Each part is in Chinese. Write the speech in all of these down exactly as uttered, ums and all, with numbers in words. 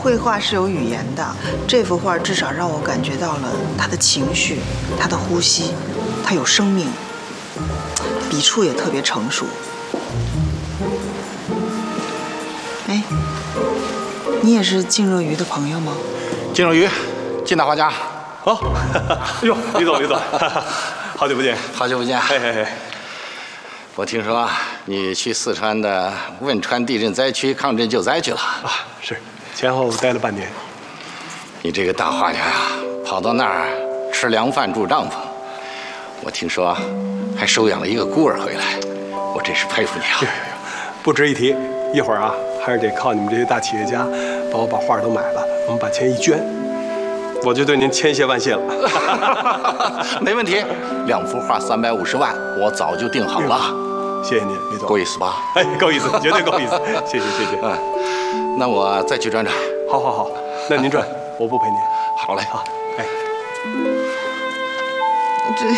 绘画是有语言的，这幅画至少让我感觉到了他的情绪，他的呼吸，他有生命，笔触也特别成熟。哎，你也是靳若愚的朋友吗？ 靳若愚，靳大画家。 哦，哟，吕总，吕总，好久不见， 好久不见。 嘿嘿嘿。 我听说你去四川的汶川地震灾区抗震救灾去了啊？是，前后待了半年。 你这个大画家呀，跑到那儿吃凉饭住帐篷，我听说还收养了一个孤儿回来，我真是佩服你啊！ 不值一提，一会儿啊，还是得靠你们这些大企业家帮我把画都买了，我们把钱一捐，我就对您千谢万谢了。 没问题，两幅画三百五十万，我早就定好了。 谢谢您，李总， 够意思吧？ 哎，够意思，绝对够意思。谢谢，谢谢。 嗯，那我再去转转。 好，好，好，那您转，我不陪您。 好嘞， 好，哎， 这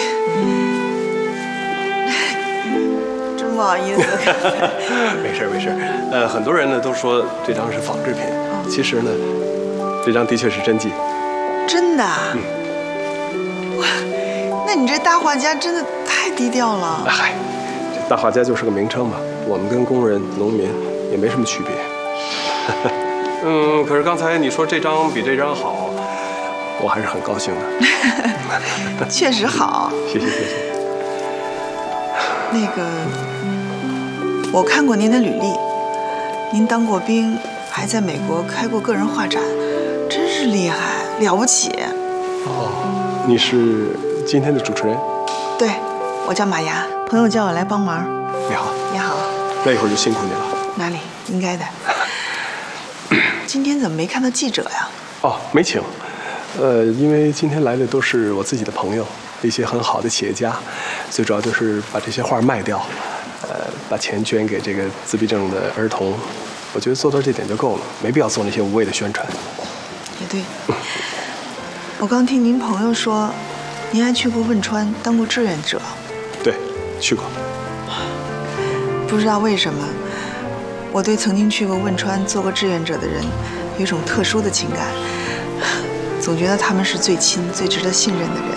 真不好意思。 没事，没事。呃，很多人呢都说这张是仿制品，其实呢，这张的确是真迹。 真的？ 嗯。 哇，那你这大画家真的太低调了。 嗨。大画家就是个名称嘛，我们跟工人、农民也没什么区别。嗯，可是刚才你说这张比这张好，我还是很高兴的。 确实好。 谢谢谢谢。 那个，我看过您的履历，您当过兵，还在美国开过个人画展，真是厉害，了不起。 哦，你是今天的主持人？ 对，我叫马牙。朋友叫我来帮忙。 你好， 你好。 那一会儿就辛苦你了。 哪里？应该的。今天怎么没看到记者呀？ 哦，没请。呃，因为今天来的都是我自己的朋友，一些很好的企业家，最主要就是把这些画卖掉，呃，把钱捐给这个自闭症的儿童。我觉得做到这点就够了，没必要做那些无谓的宣传。 也对。我刚听您朋友说，您还去过汶川当过志愿者。 对。去过， 不知道为什么，我对曾经去过汶川做过志愿者的人有一种特殊的情感，总觉得他们是最亲、最值得信任的人。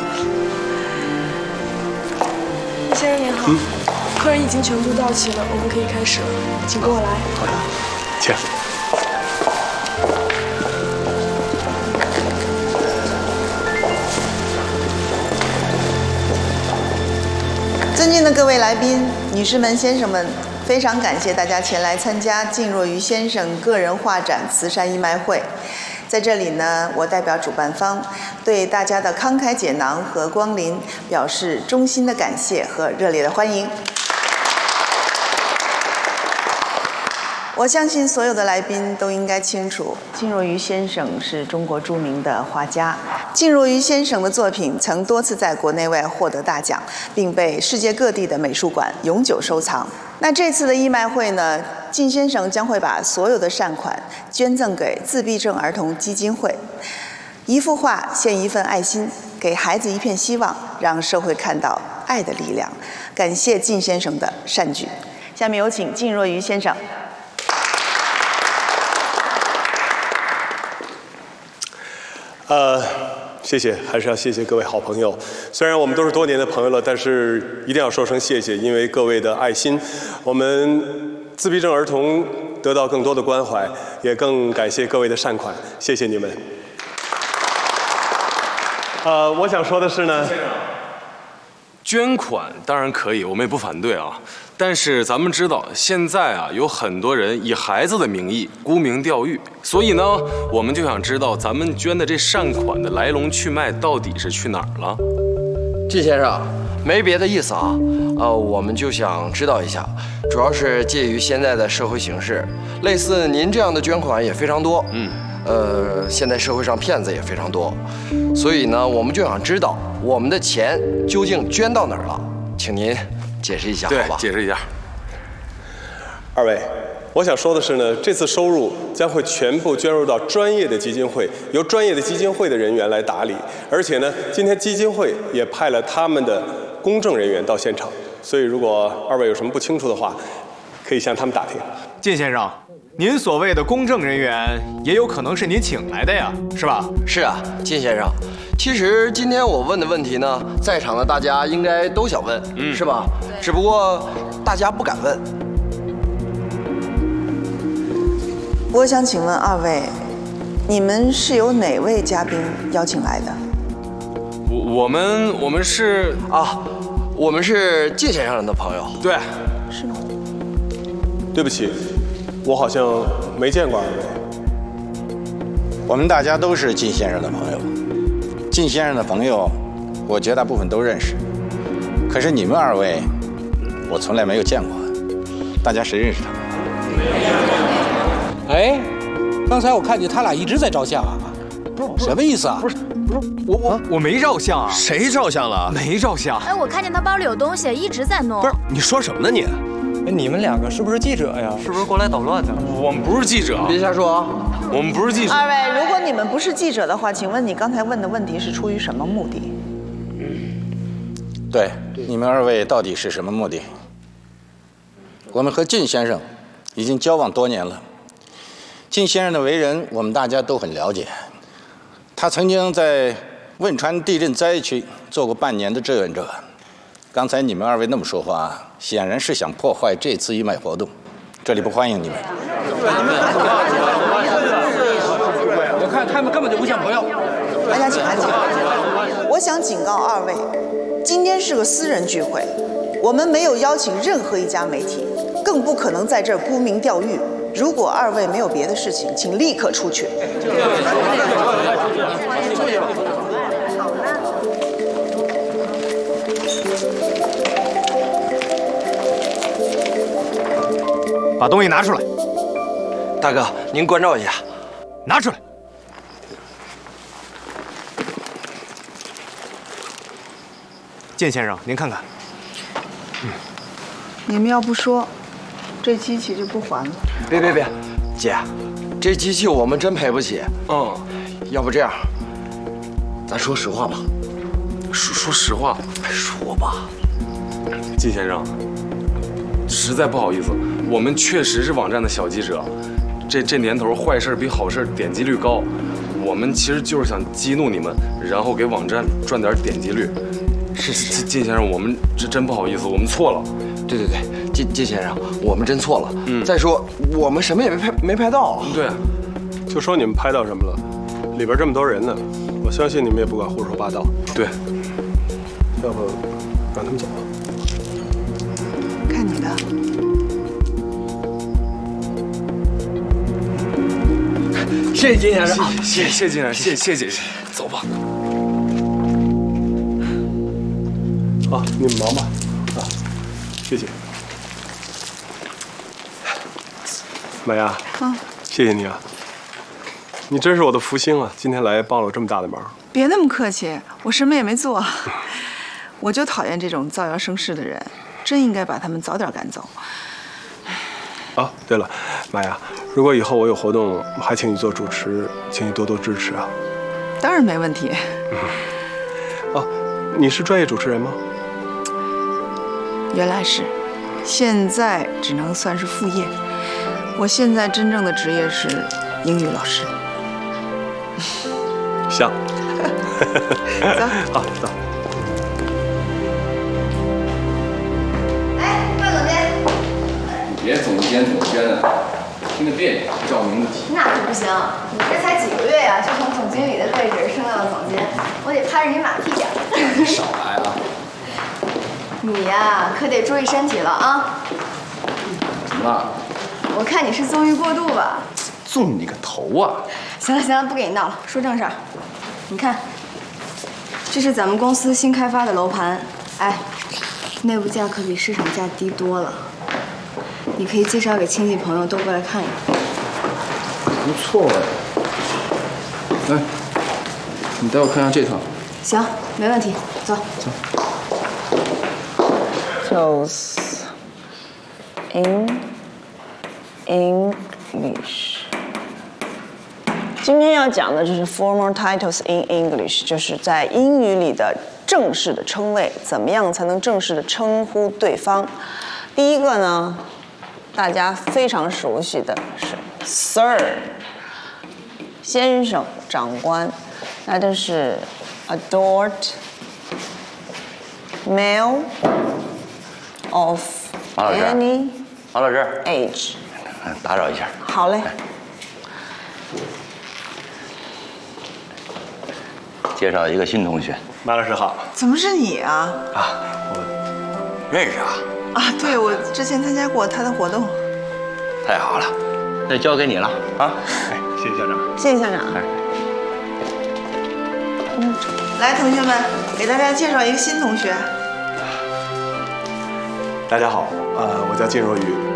李先生您好，嗯、客人已经全部到齐了，我们可以开始了，请跟我来。 好的，请。 尊敬的各位来宾、女士们、先生们，非常感谢大家前来参加靳若愚先生个人画展慈善义卖会。在这里呢，我代表主办方对大家的慷慨解囊和光临表示衷心的感谢和热烈的欢迎。我相信所有的来宾都应该清楚，靳若愚先生是中国著名的画家。靳若愚先生的作品曾多次在国内外获得大奖，并被世界各地的美术馆永久收藏。那这次的义卖会呢，靳先生将会把所有的善款捐赠给自闭症儿童基金会。一幅画献一份爱心，给孩子一片希望，让社会看到爱的力量。感谢靳先生的善举。下面有请靳若愚先生。 呃，谢谢，还是要谢谢各位好朋友。虽然我们都是多年的朋友了，但是一定要说声谢谢，因为各位的爱心，我们自闭症儿童得到更多的关怀，也更感谢各位的善款，谢谢你们。呃，我想说的是呢， 捐款当然可以，我们也不反对啊。但是咱们知道，现在啊有很多人以孩子的名义沽名钓誉，所以呢，我们就想知道咱们捐的这善款的来龙去脉到底是去哪儿了？ 靳先生，没别的意思啊，呃，我们就想知道一下，主要是介于现在的社会形势，类似您这样的捐款也非常多，嗯，呃，现在社会上骗子也非常多，所以呢，我们就想知道我们的钱究竟捐到哪儿了，请您解释一下，好吧？ 对，解释一下。 二位，我想说的是呢，这次收入将会全部捐入到专业的基金会，由专业的基金会的人员来打理。而且呢，今天基金会也派了他们的公证人员到现场，所以如果二位有什么不清楚的话，可以向他们打听。 靳先生， 您所谓的公证人员，也有可能是您请来的呀，是吧？ 是啊，金先生。其实今天我问的问题呢，在场的大家应该都想问，嗯、是吧？只不过大家不敢问。 我想请问二位，你们是由哪位嘉宾邀请来的？ 我我们我们是啊，我们是靳先生的朋友。 对， 是吗？ 对不起，我好像没见过二位。 我们大家都是靳先生的朋友，靳先生的朋友，我绝大部分都认识。可是你们二位，我从来没有见过。大家谁认识他？ 哎，刚才我看见他俩一直在照相啊，什么意思啊？ 不是，不是，我我我没照相啊。 谁照相了？ 没照相。 哎，我看见他包里有东西，一直在弄。 不是，你说什么呢你？ 哎，你们两个是不是记者呀？是不是过来捣乱的？ 我们不是记者， 别瞎说啊！ 我们不是记者。 二位，如果你们不是记者的话，请问你刚才问的问题是出于什么目的？ 对，你们二位到底是什么目的？我们和靳先生已经交往多年了。靳先生的为人，我们大家都很了解。他曾经在汶川地震灾区做过半年的志愿者。刚才你们二位那么说话，显然是想破坏这次义卖活动，这里不欢迎你们。 我看他们根本就不像朋友。 大家请安静。我想警告二位，今天是个私人聚会，我们没有邀请任何一家媒体，更不可能在这儿沽名钓誉。如果二位没有别的事情，请立刻出去。 把东西拿出来。 大哥，您关照一下。 拿出来。靳先生，您看看。 嗯，你们要不说，这机器就不还了。 别别别，姐，这机器我们真赔不起。嗯，要不这样，咱说实话吧。 说说实话， 说吧。 靳先生，实在不好意思，我们确实是网站的小记者。这这年头，坏事比好事点击率高。我们其实就是想激怒你们，然后给网站赚点点击率。是靳靳先生，我们这真不好意思，我们错了。 对对对，靳靳先生，我们真错了。嗯，再说我们什么也没拍没拍到。 对， 就说你们拍到什么了，里边这么多人呢，我相信你们也不敢胡说八道。 对， 要不让他们走吧。 看你的。 谢谢金先生， 谢谢谢金先生，谢谢姐姐，走吧。 好，你们忙吧。啊，谢谢。美亚，嗯，谢谢你啊，你真是我的福星啊！今天来帮了我这么大的忙。 别那么客气，我什么也没做，我就讨厌这种造谣生事的人，真应该把他们早点赶走。 哦，对了，玛雅，如果以后我有活动，还请你做主持，请你多多支持啊。 当然没问题。 嗯、哦，你是专业主持人吗？ 原来是，现在只能算是副业。我现在真正的职业是英语老师。 像。 走。 好，走。 别总监总监的，听着别扭，叫名字提。 那可不行，你这才几个月呀，就从总经理的位置升到了总监，我得拍着你马屁呀。 你少来啊！ 你呀，可得注意身体了啊。 怎么了？ 我看你是纵欲过度吧？ 纵你个头啊！ 行了行了，不跟你闹了，说正事儿。你看，这是咱们公司新开发的楼盘，哎，内部价可比市场价低多了。你可以介绍给亲戚朋友都过来看一看。 不错哎，来，你带我看下这套。 行，没问题，走。 走。 Close in English。今天要讲的就是 formal titles in English， 就是在英语里的正式的称谓，怎么样才能正式的称呼对方？第一个呢，大家非常熟悉的是 Sir， 先生、长官，那就是 adored male of 马老师 any 马老师 age。 打扰一下。 好嘞。 介绍一个新同学。 马老师好。 怎么是你啊？ 啊，我认识啊。 啊，对，我之前参加过他的活动。 太好了，那交给你了啊！ 哎，谢谢校长。 谢谢校长。 哎， 嗯，来，同学们，给大家介绍一个新同学。 大家好，呃，我叫靳若宇。